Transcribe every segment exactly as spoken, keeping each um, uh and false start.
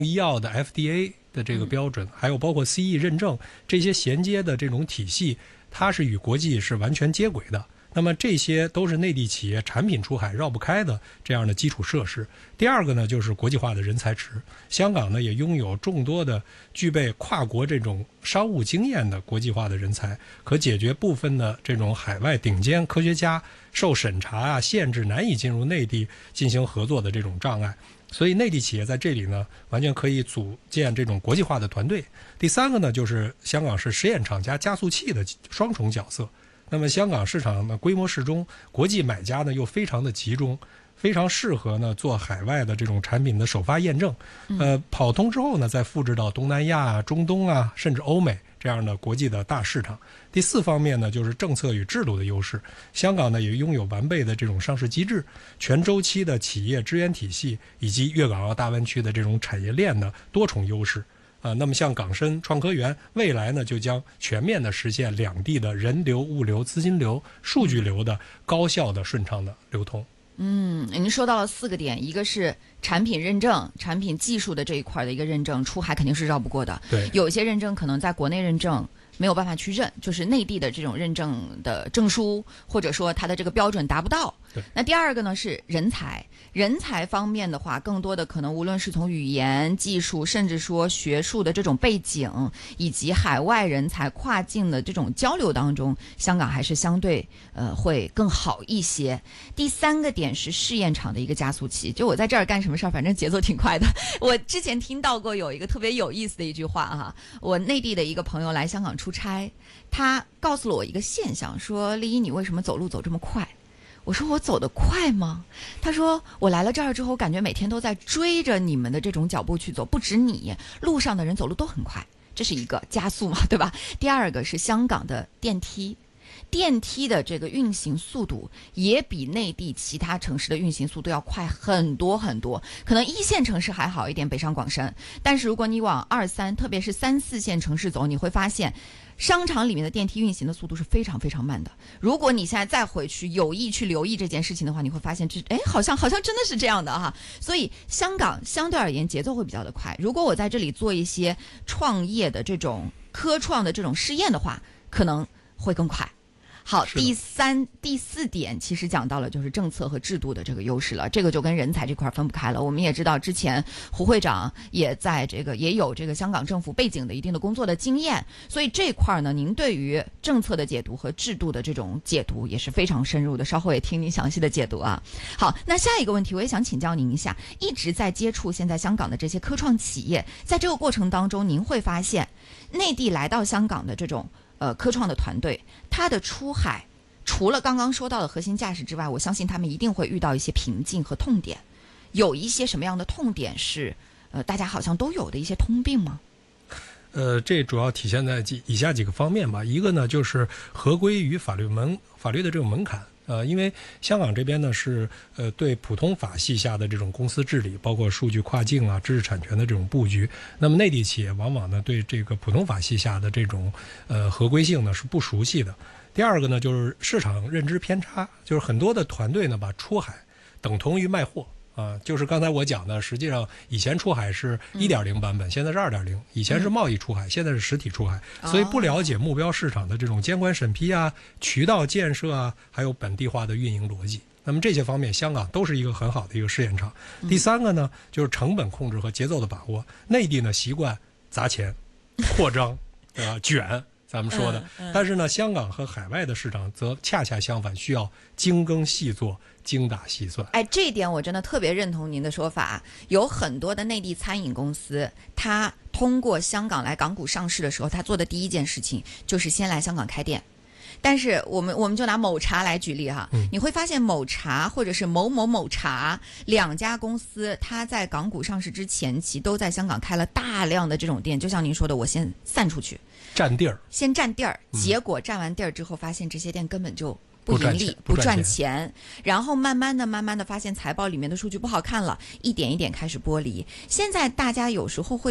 医药的 F D A 的这个标准，还有包括 C E 认证这些衔接的这种体系，它是与国际是完全接轨的。那么这些都是内地企业产品出海绕不开的这样的基础设施。第二个呢，就是国际化的人才池。香港呢也拥有众多的具备跨国这种商务经验的国际化的人才，可解决部分的这种海外顶尖科学家受审查啊限制难以进入内地进行合作的这种障碍。所以内地企业在这里呢，完全可以组建这种国际化的团队。第三个呢，就是香港是实验场加加速器的双重角色。那么香港市场呢规模适中，国际买家呢又非常的集中，非常适合呢做海外的这种产品的首发验证。呃，跑通之后呢，再复制到东南亚、中东啊，甚至欧美这样的国际的大市场。第四方面呢，就是政策与制度的优势。香港呢也拥有完备的这种上市机制、全周期的企业支援体系，以及粤港澳大湾区的这种产业链的多重优势。啊，那么像港深创科园未来呢，就将全面的实现两地的人流、物流、资金流、数据流的高效的、顺畅的流通。 嗯，您说到了四个点，一个是产品认证、产品技术的这一块的一个认证，出海肯定是绕不过的。 对， 有一些认证可能在国内认证没有办法去认，就是内地的这种认证的证书，或者说它的这个标准达不到。 对， 那第二个呢是人才，人才方面的话，更多的可能无论是从语言、技术，甚至说学术的这种背景，以及海外人才跨境的这种交流当中，香港还是相对呃会更好一些。第三个点是试验场的一个加速器，就我在这儿干什么事儿，反正节奏挺快的。我之前听到过有一个特别有意思的一句话哈，我内地的一个朋友来香港出差，他告诉了我一个现象，说丽一你为什么走路走这么快？我说我走得快吗？他说我来了这儿之后，感觉每天都在追着你们的这种脚步去走，不止你，路上的人走路都很快，这是一个加速嘛，对吧？第二个是香港的电梯。电梯的这个运行速度也比内地其他城市的运行速度要快很多很多，可能一线城市还好一点，北上广深，但是如果你往二三，特别是三四线城市走，你会发现商场里面的电梯运行的速度是非常非常慢的。如果你现在再回去有意去留意这件事情的话，你会发现这哎好像好像真的是这样的哈。所以香港相对而言节奏会比较的快，如果我在这里做一些创业的这种科创的这种试验的话，可能会更快。好，第三、第四点其实讲到了就是政策和制度的这个优势了，这个就跟人才这块分不开了。我们也知道，之前胡会长也在这个也有这个香港政府背景的一定的工作的经验，所以这块呢，您对于政策的解读和制度的这种解读也是非常深入的。稍后也听您详细的解读啊。好，那下一个问题我也想请教您一下，一直在接触现在香港的这些科创企业，在这个过程当中，您会发现内地来到香港的这种呃，科创的团队，它的出海除了刚刚说到的核心价值之外，我相信他们一定会遇到一些瓶颈和痛点。有一些什么样的痛点是呃大家好像都有的一些通病吗？ 呃，这主要体现在几以下几个方面吧。一个呢，就是合规与法律门法律的这种门槛。呃，因为香港这边呢是呃对普通法系下的这种公司治理，包括数据跨境啊、知识产权的这种布局，那么内地企业往往呢对这个普通法系下的这种呃合规性呢是不熟悉的。第二个呢就是市场认知偏差，就是很多的团队呢把出海等同于卖货。啊，就是刚才我讲的，实际上以前出海是 一点零 版本，嗯、现在是 二点零， 以前是贸易出海，嗯、现在是实体出海，所以不了解目标市场的这种监管审批啊、渠道建设啊，还有本地化的运营逻辑。那么这些方面，香港都是一个很好的一个试验场。嗯、第三个呢，就是成本控制和节奏的把握。内地呢习惯砸钱、扩张、呃卷。咱们说的，嗯嗯、但是呢，香港和海外的市场则恰恰相反，需要精耕细作、精打细算。 哎，这一点我真的特别认同您的说法。有很多的内地餐饮公司，它通过香港来港股上市的时候，它做的第一件事情就是先来香港开店。但是我们我们就拿某茶来举例哈，嗯、你会发现某茶或者是某某某茶两家公司，它在港股上市之前期都在香港开了大量的这种店，就像您说的，我先散出去， 占地儿， 先占地儿，结果占完地儿之后，发现这些店根本就不盈利，不赚钱，赚钱然后慢慢的、慢慢的发现财报里面的数据不好看了，一点一点开始剥离。现在大家有时候会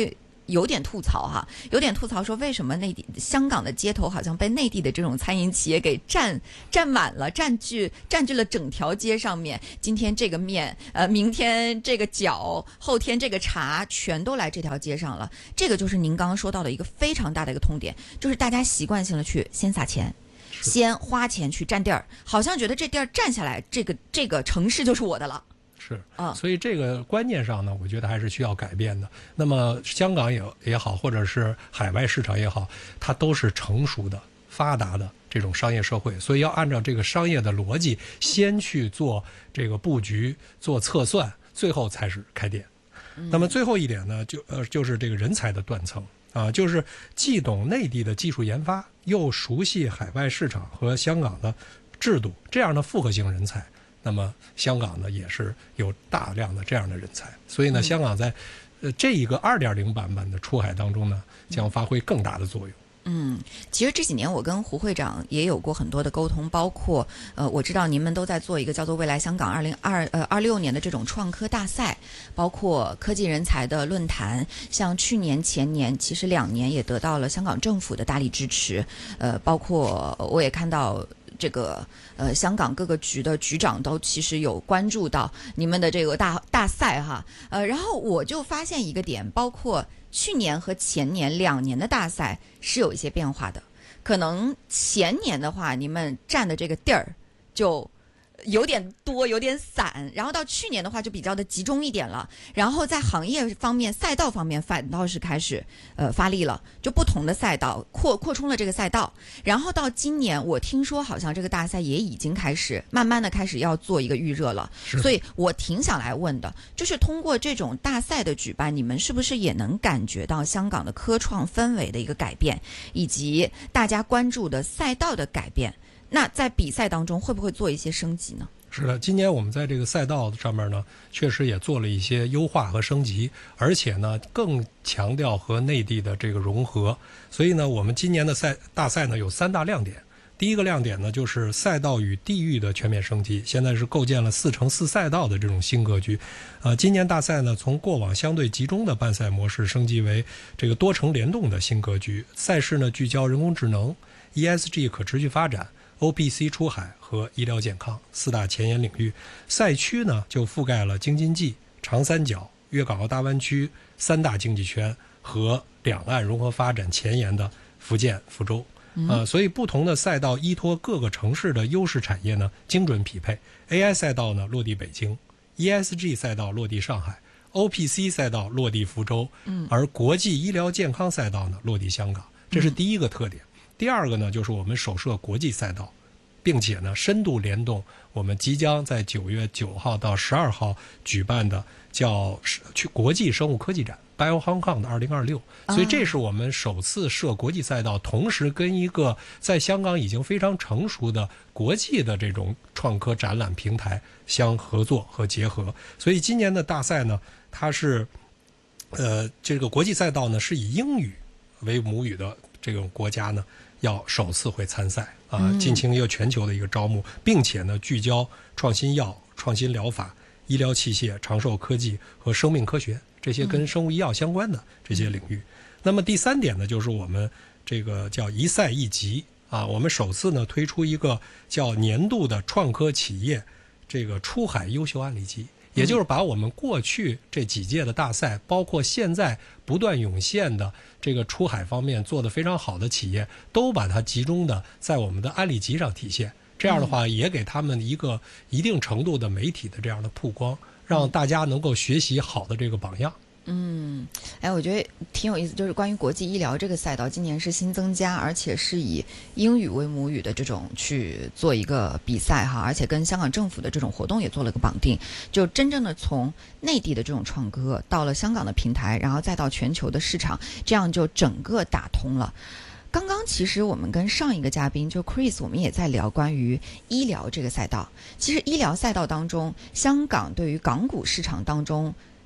有点吐槽哈，有点吐槽说为什么内地香港的街头好像被内地的这种餐饮企业给占占满了，占据占据了整条街上面。今天这个面，呃，明天这个饺，后天这个茶，全都来这条街上了。这个就是您刚刚说到的一个非常大的一个痛点，就是大家习惯性的去先撒钱。先花钱去占地儿，好像觉得这地儿占下来，这个这个城市就是我的了。 是啊， 所以这个观念上呢，我觉得还是需要改变的。那么香港也也好，或者是海外市场也好，它都是成熟的、发达的这种商业社会，所以要按照这个商业的逻辑，先去做这个布局、做测算，最后才是开店。嗯、那么最后一点呢，就呃就是这个人才的断层。啊，就是既懂内地的技术研发，又熟悉海外市场和香港的制度，这样的复合型人才，那么香港呢也是有大量的这样的人才，所以呢，香港在呃这一个 二点零 版本的出海当中呢，将发挥更大的作用。 嗯，其实这几年我跟胡会长也有过很多的沟通，包括呃，我知道您们都在做一个叫做未来香港二零二呃二六年的这种创科大赛，包括科技人才的论坛，像去年前年其实两年也得到了香港政府的大力支持，呃，包括我也看到这个呃香港各个局的局长都其实有关注到你们的这个大大赛哈，呃，然后我就发现一个点，包括去年和前年两年的大赛是有一些变化的，可能前年的话，你们占的这个地儿就有点多，有点散，然后到去年的话就比较的集中一点了，然后在行业方面、赛道方面反倒是开始呃发力了，就不同的赛道扩扩充了这个赛道，然后到今年我听说好像这个大赛也已经开始慢慢的开始要做一个预热了，所以我挺想来问的，就是通过这种大赛的举办，你们是不是也能感觉到香港的科创氛围的一个改变，以及大家关注的赛道的改变？那在比赛当中会不会做一些升级呢？ 是的，今年我们在这个赛道上面呢，确实也做了一些优化和升级，而且呢更强调和内地的这个融合。所以呢，我们今年的赛大赛呢有三大亮点。第一个亮点呢，就是赛道与地域的全面升级，现在是构建了四乘四赛道的这种新格局。呃，今年大赛呢，从过往相对集中的办赛模式升级为这个多城联动的新格局。赛事呢聚焦人工智能、E S G 可持续发展、O P C 出海和医疗健康四大前沿领域。赛区呢就覆盖了京津冀、长三角、粤港澳大湾区三大经济圈和两岸融合发展前沿的福建、福州。呃，所以不同的赛道依托各个城市的优势产业呢，精准匹配。A I 赛道呢落地北京， E S G 赛道落地上海， O P C 赛道落地福州，而国际医疗健康赛道呢落地香港。这是第一个特点。第二个呢，就是我们首设国际赛道，并且呢深度联动我们即将在九月九号到十二号举办的叫去国际生物科技展 Bio Hong Kong 的二零二六，所以这是我们首次设国际赛道，同时跟一个在香港已经非常成熟的国际的这种创科展览平台相合作和结合。所以今年的大赛呢，它是呃这个国际赛道呢是以英语为母语的这种国家呢要首次会参赛啊，进行一个全球的一个招募，并且呢聚焦创新药、创新疗法、医疗器械、长寿科技和生命科学这些跟生物医药相关的这些领域。嗯、那么第三点呢，就是我们这个叫一赛一级啊，我们首次呢推出一个叫年度的创科企业这个出海优秀案例集。也就是把我们过去这几届的大赛，包括现在不断涌现的这个出海方面做得非常好的企业，都把它集中的在我们的案例集上体现。这样的话，也给他们一个一定程度的媒体的这样的曝光，让大家能够学习好的这个榜样。 嗯，哎，我觉得挺有意思，就是关于国际医疗这个赛道，今年是新增加，而且是以英语为母语的这种去做一个比赛哈，而且跟香港政府的这种活动也做了个绑定，就真正的从内地的这种创科到了香港的平台，然后再到全球的市场，这样就整个打通了。刚刚其实我们跟上一个嘉宾就 Chris 我们也在聊关于医疗这个赛道，其实医疗赛道当中，香港对于港股市场当中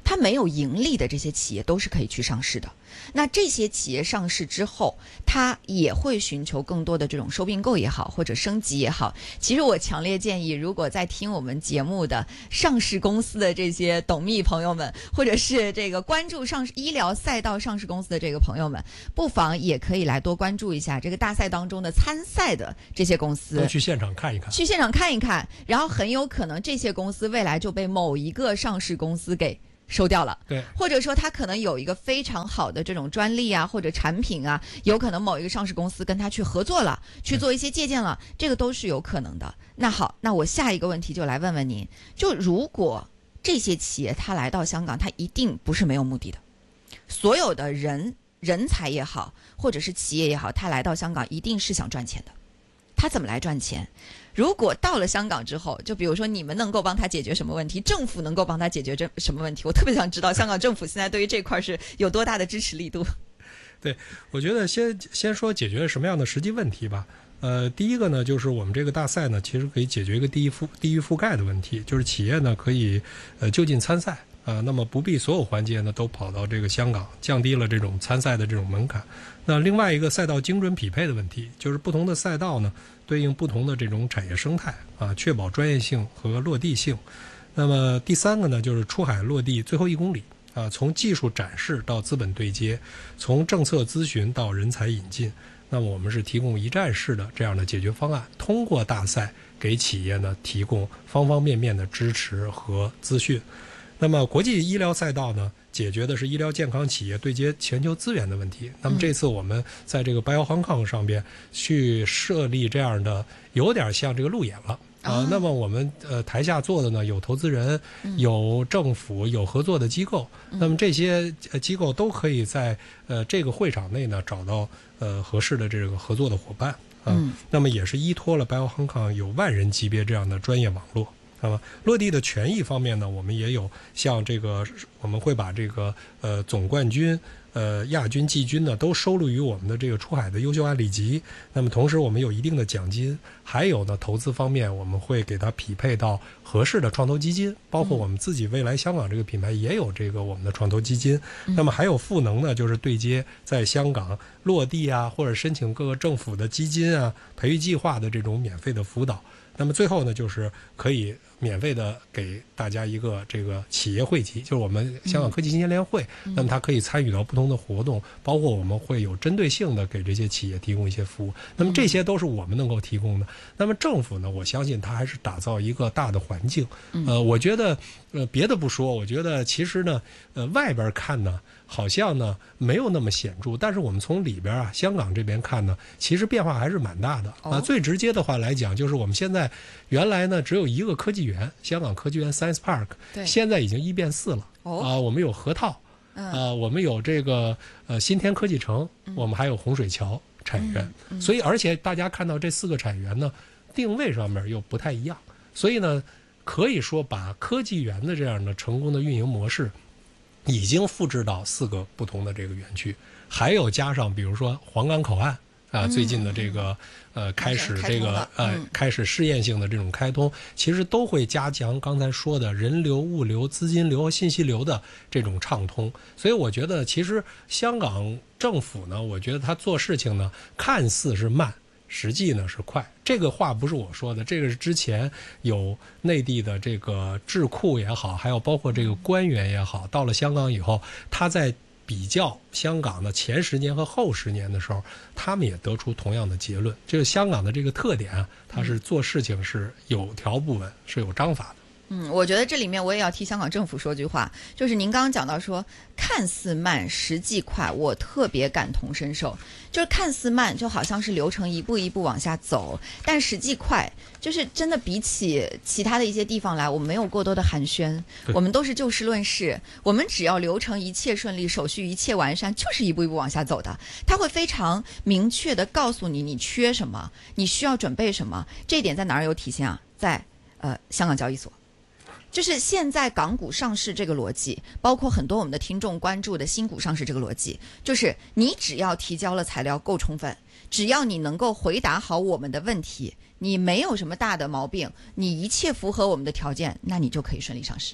它没有盈利的这些企业都是可以去上市的。那这些企业上市之后，它也会寻求更多的这种收并购也好，或者升级也好。其实我强烈建议，如果在听我们节目的上市公司的这些董秘朋友们，或者是这个关注上市医疗赛道上市公司的这个朋友们，不妨也可以来多关注一下这个大赛当中的参赛的这些公司， 多去现场看一看， 去现场看一看，然后很有可能这些公司未来就被某一个上市公司给收掉了， 对， 或者说它可能有一个非常好的这种专利啊，或者产品啊，有可能某一个上市公司跟它去合作了，去做一些借鉴了，这个都是有可能的。那好，那我下一个问题就来问问您，就如果这些企业它来到香港，它一定不是没有目的的，所有的人人才也好，或者是企业也好，它来到香港一定是想赚钱的。他怎么来赚钱？如果到了香港之后，就比如说你们能够帮他解决什么问题，政府能够帮他解决这什么问题？我特别想知道香港政府现在对于这块是有多大的支持力度。 对，我觉得先先说解决什么样的实际问题吧。呃，第一个呢，就是我们这个大赛呢，其实可以解决一个地域覆地域覆盖的问题，就是企业呢可以呃就近参赛啊、呃，那么不必所有环节呢都跑到这个香港，降低了这种参赛的这种门槛。那另外一个赛道精准匹配的问题，就是不同的赛道呢对应不同的这种产业生态啊，确保专业性和落地性。那么第三个呢，就是出海落地最后一公里啊，从技术展示到资本对接，从政策咨询到人才引进。那么我们是提供一站式的这样的解决方案，通过大赛给企业呢提供方方面面的支持和资讯。那么国际医疗赛道呢，解决的是医疗健康企业对接全球资源的问题。那么这次我们在这个 Bio Hong Kong 上边去设立这样的，有点像这个路演了。啊、呃，那么我们呃台下做的呢，有投资人，有政府，有合作的机构。那么这些机构都可以在呃这个会场内呢找到呃合适的这个合作的伙伴啊、呃。那么也是依托了 Bio Hong Kong 有万人级别这样的专业网络。那么落地的权益方面呢，我们也有像这个，我们会把这个呃总冠军、呃亚军、季军呢都收录于我们的这个出海的优秀案例集。那么同时我们有一定的奖金，还有呢投资方面我们会给它匹配到合适的创投基金，包括我们自己未来香港这个品牌也有这个我们的创投基金。那么还有赋能呢，就是对接在香港落地啊，或者申请各个政府的基金啊、培育计划的这种免费的辅导。那么最后呢，就是可以免费的给大家一个这个企业会籍，就是我们香港科技新鲜联会、嗯、那么它可以参与到不同的活动，包括我们会有针对性的给这些企业提供一些服务，那么这些都是我们能够提供的。那么政府呢，我相信它还是打造一个大的环境。呃，我觉得呃别的不说，我觉得其实呢，呃外边看呢好像呢没有那么显著，但是我们从里边啊香港这边看呢，其实变化还是蛮大的啊、呃。最直接的话来讲，就是我们现在原来呢只有一个科技园，香港科技园 Science Park， 现在已经一变四了啊、哦呃。我们有河套啊、呃，我们有这个呃新天科技城，我们还有洪水桥产业园、嗯嗯。所以而且大家看到这四个产业园呢，定位上面又不太一样，所以呢可以说把科技园的这样的成功的运营模式已经复制到四个不同的这个园区，还有加上比如说皇岗口岸啊，最近的这个呃开始这个呃开始试验性的这种开通，其实都会加强刚才说的人流、物流、资金流和信息流的这种畅通。所以我觉得其实香港政府呢，我觉得他做事情呢看似是慢，实际呢是快。这个话不是我说的，这个是之前有内地的这个智库也好，还有包括这个官员也好，到了香港以后，他在比较香港的前十年和后十年的时候，他们也得出同样的结论，就是香港的这个特点啊，它是做事情是有条不紊，是有章法的。 嗯，我觉得这里面我也要替香港政府说句话，就是您刚刚讲到说看似慢实际快，我特别感同身受。就是看似慢就好像是流程一步一步往下走，但实际快就是真的比起其他的一些地方来，我们没有过多的寒暄，我们都是就事论事，我们只要流程一切顺利，手续一切完善，就是一步一步往下走的。他会非常明确的告诉你你缺什么，你需要准备什么。这一点在哪儿有体现啊？在呃香港交易所。就是现在港股上市这个逻辑，包括很多我们的听众关注的新股上市这个逻辑，就是你只要提交了材料够充分，只要你能够回答好我们的问题，你没有什么大的毛病，你一切符合我们的条件，那你就可以顺利上市。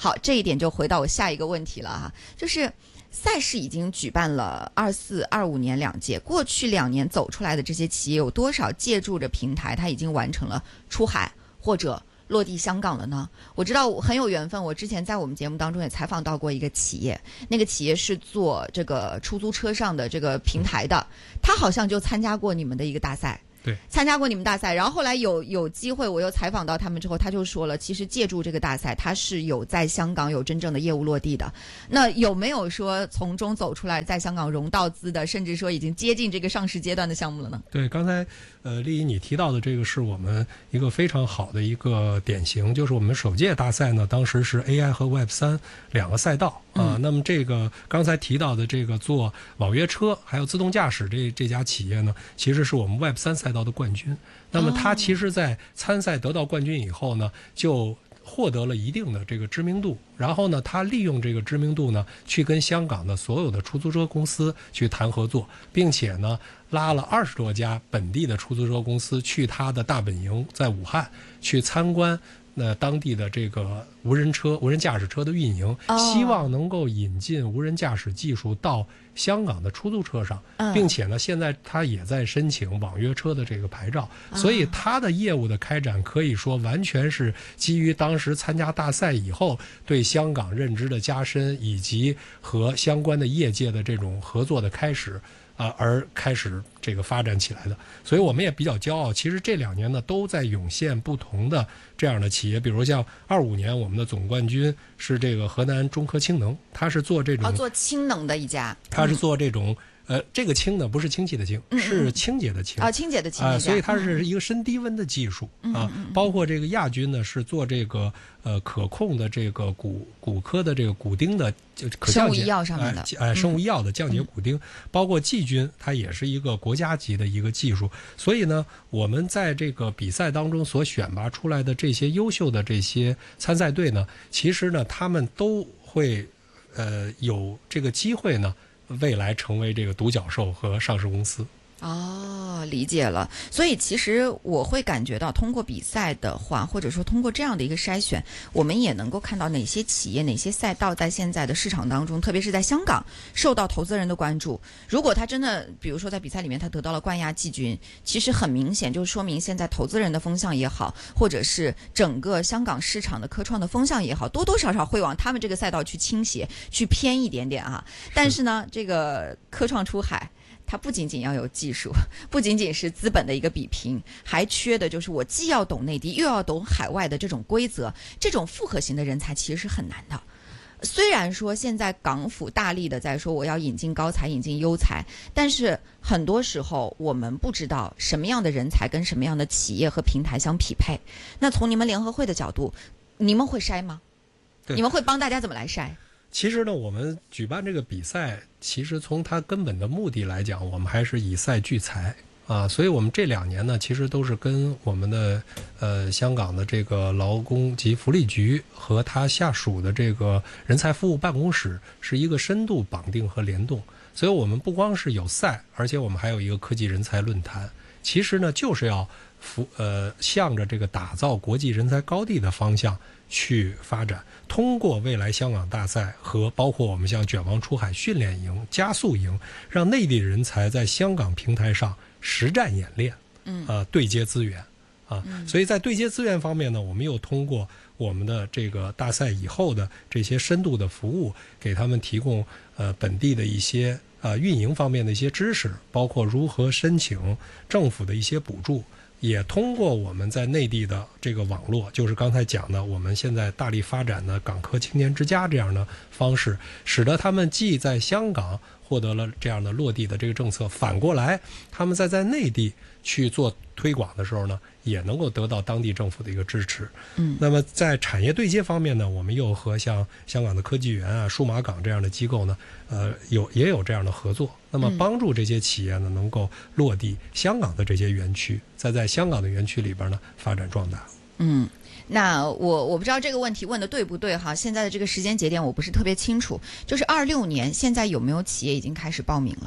好，这一点就回到我下一个问题了哈，就是赛事已经举办了二四、二五年两届，过去两年走出来的这些企业有多少借助着平台，它已经完成了出海或者落地香港了呢？我知道我很有缘分，我之前在我们节目当中也采访到过一个企业，那个企业是做这个出租车上的这个平台的，他好像就参加过你们的一个大赛。 对， 参加过你们大赛，然后后来有有机会，我又采访到他们之后，他就说了，其实借助这个大赛，他是有在香港有真正的业务落地的。那有没有说从中走出来，在香港融到资的，甚至说已经接近这个上市阶段的项目了呢？ 对，刚才呃丽颖你提到的这个是我们一个非常好的一个典型，就是我们首届大赛呢，当时是 A I 和 Web 三两个赛道啊、呃嗯。那么这个刚才提到的这个做网约车还有自动驾驶这这家企业呢，其实是我们 Web 三赛道的冠军。那么他其实在参赛得到冠军以后呢，就获得了一定的这个知名度，然后呢他利用这个知名度呢，去跟香港的所有的出租车公司去谈合作，并且呢拉了二十多家本地的出租车公司去他的大本营在武汉去参观那当地的这个无人车无人驾驶车的运营、哦、希望能够引进无人驾驶技术到香港的出租车上、嗯、并且呢现在他也在申请网约车的这个牌照、哦、所以他的业务的开展可以说完全是基于当时参加大赛以后对香港认知的加深，以及和相关的业界的这种合作的开始啊、呃，而开始这个发展起来的。所以我们也比较骄傲，其实这两年呢都在涌现不同的这样的企业，比如像二五年我们的总冠军是这个河南中科氢能，它是做这种、 哦、做氢能的一家， 它是做这种、嗯、呃这个氢呢不是氢气的氢、嗯、是清洁的氢啊、哦，清洁的氢啊、 呃，所以它是一个深低温的技术、嗯、啊，包括这个亚军呢是做这个呃可控的这个骨骨科的这个骨钉的就可降解生物医药上面的， 呃，生物医药的降解骨钉、嗯，包括季军，它也是一个国家级的一个技术。所以呢，我们在这个比赛当中所选拔出来的这些优秀的这些参赛队呢，其实呢，他们都会呃有这个机会呢，未来成为这个独角兽和上市公司。 哦，理解了。所以其实我会感觉到，通过比赛的话，或者说通过这样的一个筛选，我们也能够看到哪些企业、哪些赛道在现在的市场当中，特别是在香港受到投资人的关注。如果他真的，比如说在比赛里面他得到了冠亚季军，其实很明显就说明现在投资人的风向也好，或者是整个香港市场的科创的风向也好，多多少少会往他们这个赛道去倾斜，去偏一点点啊。但是呢，这个科创出海，它不仅仅要有技术，不仅仅是资本的一个比拼，还缺的就是我既要懂内地，又要懂海外的这种规则，这种复合型的人才其实是很难的。虽然说现在港府大力的在说我要引进高才、引进优才，但是很多时候我们不知道什么样的人才跟什么样的企业和平台相匹配。那从你们联合会的角度，你们会筛吗？你们会帮大家怎么来筛？ 其实呢，我们举办这个比赛，其实从它根本的目的来讲，我们还是以赛聚才啊。所以我们这两年呢，其实都是跟我们的呃香港的这个劳工及福利局和它下属的这个人才服务办公室是一个深度绑定和联动。所以我们不光是有赛，而且我们还有一个科技人才论坛。其实呢，就是要服呃向着这个打造国际人才高地的方向去发展，通过未来香港大赛和包括我们像卷王出海训练营、加速营，让内地人才在香港平台上实战演练，嗯，呃，对接资源，啊，嗯、所以在对接资源方面呢，我们又通过我们的这个大赛以后的这些深度的服务，给他们提供呃本地的一些呃运营方面的一些知识，包括如何申请政府的一些补助。也通过我们在内地的这个网络，就是刚才讲的我们现在大力发展的港科青年之家这样的方式，使得他们既在香港获得了这样的落地的这个政策，反过来他们在在内地去做推广的时候呢，也能够得到当地政府的一个支持。嗯，那么在产业对接方面呢，我们又和像香港的科技园啊、数码港这样的机构呢，呃，有也有这样的合作。那么帮助这些企业呢，能够落地香港的这些园区，再在香港的园区里边呢发展壮大。 嗯。那我我不知道这个问题问的对不对哈，现在的这个时间节点我不是特别清楚，就是二六年现在有没有企业已经开始报名了？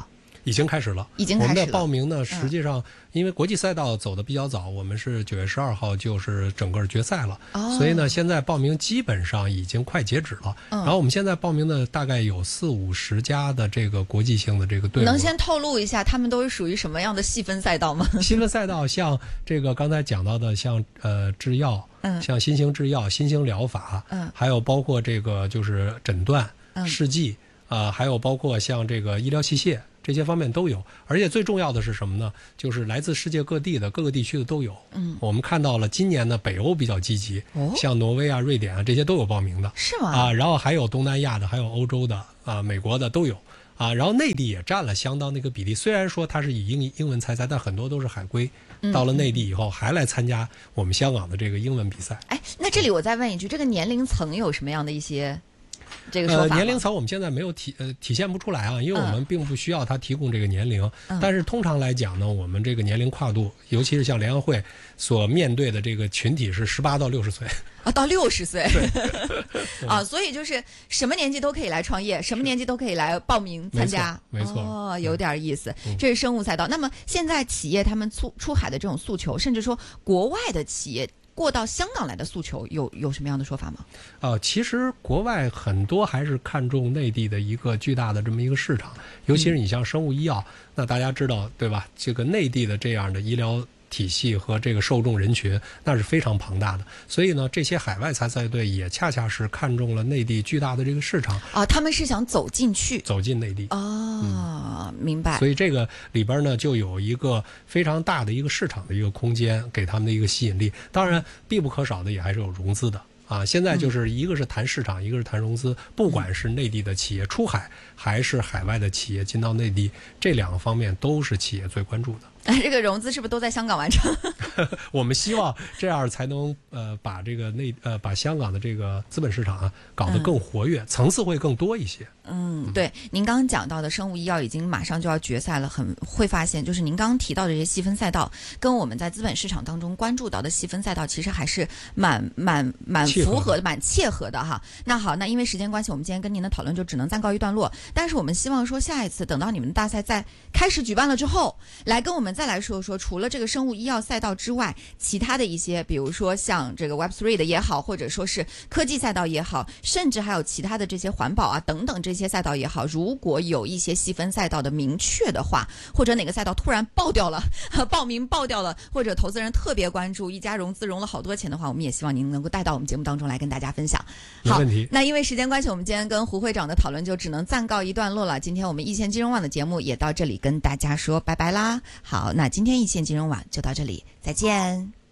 已经开始了， 已经开始了。 我们的报名呢，实际上、嗯、因为国际赛道走的比较早，我们是九月十二号就是整个决赛了、哦，所以呢，现在报名基本上已经快截止了。嗯、然后我们现在报名的大概有四五十家的这个国际性的这个队伍。 能先透露一下，他们都是属于什么样的细分赛道吗？ 细分赛道像这个刚才讲到的，像呃制药，嗯，像新型制药、新型疗法，嗯，还有包括这个就是诊断、嗯、试剂。啊、呃，还有包括像这个医疗器械这些方面都有，而且最重要的是什么呢？就是来自世界各地的各个地区的都有。嗯，我们看到了今年呢，北欧比较积极，哦、像挪威啊、瑞典啊这些都有报名的。 是吗？ 啊，然后还有东南亚的，还有欧洲的啊、美国的都有啊。然后内地也占了相当的一个比例，虽然说它是以英英文参赛，但很多都是海归。到了内地以后，还来参加我们香港的这个英文比赛。 哎，那这里我再问一句，这个年龄层有什么样的一些？这个说呃，年龄层我们现在没有体呃体现不出来啊，因为我们并不需要他提供这个年龄、嗯。但是通常来讲呢，我们这个年龄跨度，尤其是像联合会所面对的这个群体是十八到六十岁啊，到六十岁啊，所以就是什么年纪都可以来创业，什么年纪都可以来报名参加， 没错，没错哦，有点意思。嗯、这是生物赛道。那么现在企业他们出出海的这种诉求，甚至说国外的企业过到香港来的诉求有有什么样的说法吗？ 呃，其实国外很多还是看重内地的一个巨大的这么一个市场，尤其是你像生物医药，嗯、那大家知道对吧？这个内地的这样的医疗体系和这个受众人群那是非常庞大的，所以呢，这些海外参赛队也恰恰是看中了内地巨大的这个市场啊，他们是想走进去， 走进内地哦、嗯，明白。 所以这个里边呢，就有一个非常大的一个市场的一个空间，给他们的一个吸引力。当然，必不可少的也还是有融资的。啊，现在就是一个是谈市场，嗯、一个是谈融资。不管是内地的企业出海，还是海外的企业进到内地，这两个方面都是企业最关注的。 哎，这个融资是不是都在香港完成？ 我们希望这样才能呃把这个内呃把香港的这个资本市场啊搞得更活跃，嗯、层次会更多一些。 嗯，对，您刚刚讲到的生物医药已经马上就要决赛了，很会发现就是您刚刚提到的这些细分赛道，跟我们在资本市场当中关注到的细分赛道，其实还是蛮蛮蛮符合的，蛮切合的哈。那好，那因为时间关系，我们今天跟您的讨论就只能暂告一段落。但是我们希望说，下一次等到你们的大赛在开始举办了之后，来跟我们再来说说，除了这个生物医药赛道之外，其他的一些，比如说像这个 Web 三 的也好，或者说是科技赛道也好，甚至还有其他的这些环保啊等等这些赛道也好，如果有一些细分赛道的明确的话，或者哪个赛道突然爆掉了，报名爆掉了，或者投资人特别关注，一家融资融了好多钱的话，我们也希望您能够带到我们节目当中来跟大家分享。 好，没问题。 那因为时间关系，我们今天跟胡会长的讨论就只能暂告一段落了。今天我们一线金融网的节目也到这里跟大家说拜拜啦。好，那今天一线金融网就到这里，再见。